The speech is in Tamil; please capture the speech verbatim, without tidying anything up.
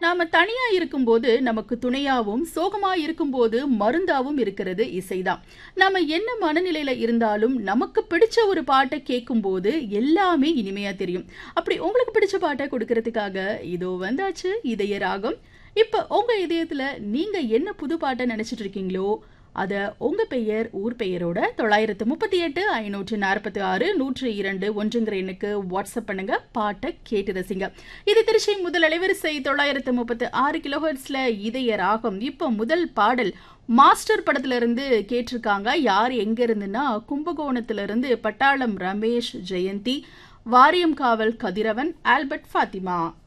நாம தனியா இருக்கும்போது நமக்கு துணையாவும், சோகமா இருக்கும்போது மருந்தாவும் இருக்கிறது இசைதான். நாம என்ன மனநிலையில இருந்தாலும் நமக்கு பிடிச்ச ஒரு பாட்டை கேட்கும்போது எல்லாமே இனிமையா தெரியும். அப்படி உங்களுக்கு பிடிச்ச பாட்டை கொடுக்கறதுக்காக இதோ வந்தாச்சு இதய ராகம். இப்ப உங்க இதயத்துல நீங்க என்ன புது பாட்டை நினைச்சிட்டு இருக்கீங்களோ அத உங்க பெயர், ஊர் பெயரோட தொள்ளாயிரத்து முப்பத்தி எட்டு ஐநூற்று நாற்பத்தி ஆறு நூற்று இரண்டு ஒன்றுங்கிற எண்ணுக்கு வாட்ஸ்அப் பண்ணுங்க. பாட்டை கேட்டு ரசிங்க. இது திருச்சி முதல் அலைவரிசை தொள்ளாயிரத்து முப்பத்தி ஆறு கிலோஹெர்ட்ஸ்ல இதய ராகம். இப்போ முதல் பாடல் மாஸ்டர் படத்துல இருந்து கேட்டிருக்காங்க. யார் எங்க இருந்துன்னா கும்பகோணத்துல இருந்து பட்டாளம் ரமேஷ், ஜெயந்தி, வாரியம் காவல் கதிரவன், ஆல்பர்ட், ஃபாத்திமா.